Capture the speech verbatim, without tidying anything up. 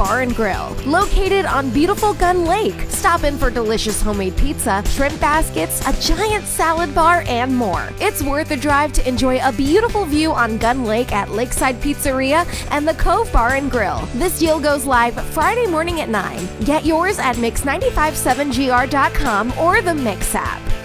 Bar and Grill, located on beautiful Gun Lake. Stop in for delicious homemade pizza, shrimp baskets, a giant salad bar, and more. It's worth a drive to enjoy a beautiful view on Gun Lake at Lakeside Pizzeria and the Cove Bar and Grill. This deal goes live Friday morning at nine. Get yours at mix nine five seven G R dot com or the Mix app.